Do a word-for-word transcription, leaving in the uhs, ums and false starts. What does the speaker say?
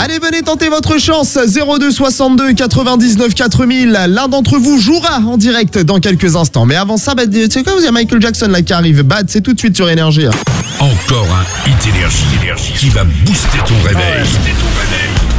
Allez, venez tenter votre chance. zéro deux soixante-deux quatre-vingt-dix-neuf quatre mille. L'un d'entre vous jouera en direct dans quelques instants. Mais avant ça, bah, tu sais quoi, vous avez Michael Jackson là qui arrive. Bad, c'est tout de suite sur Énergie. Encore un hit Énergie qui va booster ton réveil. Booster ton réveil.